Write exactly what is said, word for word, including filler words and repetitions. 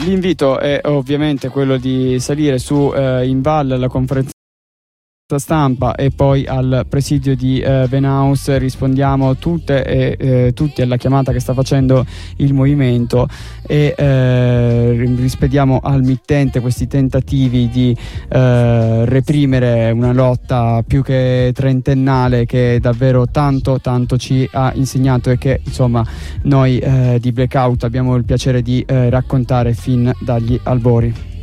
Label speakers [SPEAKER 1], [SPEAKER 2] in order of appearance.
[SPEAKER 1] L'invito è ovviamente quello di salire su eh, in valle alla conferenza stampa e poi al presidio di eh, Venaus. Rispondiamo tutte e eh, tutti alla chiamata che sta facendo il movimento e eh, rispediamo al mittente questi tentativi di eh, reprimere una lotta più che trentennale che davvero tanto tanto ci ha insegnato e che insomma noi eh, di Blackout abbiamo il piacere di eh, raccontare fin dagli albori.